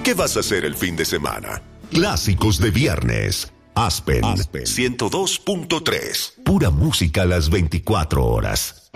¿Qué vas a hacer el fin de semana? Clásicos de viernes. Aspen 102.3. Pura música a las 24 horas.